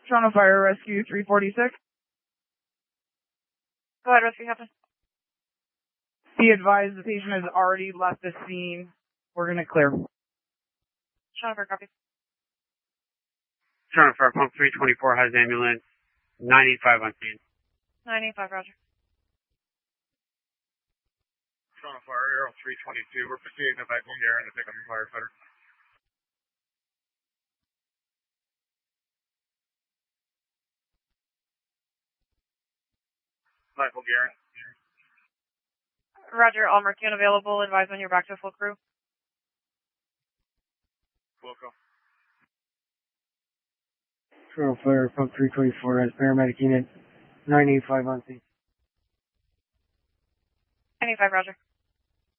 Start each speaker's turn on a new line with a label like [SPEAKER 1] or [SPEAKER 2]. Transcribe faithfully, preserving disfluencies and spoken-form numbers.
[SPEAKER 1] Toronto Fire Rescue three forty-six.
[SPEAKER 2] Go ahead, rescue captain.
[SPEAKER 1] Be advised the patient has already left the scene. We're going to clear.
[SPEAKER 2] Toronto Fire, copy.
[SPEAKER 3] Toronto Fire Pump three twenty-four has ambulance nine eighty-five on scene.
[SPEAKER 2] nine eighty-five, roger.
[SPEAKER 4] Toronto Fire Aero three twenty-two, we're proceeding to Michael Guerin to pick up a firefighter. Michael Guerin.
[SPEAKER 2] Roger, all Mercury available. Advise when you're back to full crew.
[SPEAKER 4] Wilco.
[SPEAKER 5] Toronto Fire Pump three twenty-four has paramedic unit nine eighty-five on scene.
[SPEAKER 2] nine eighty-five, roger.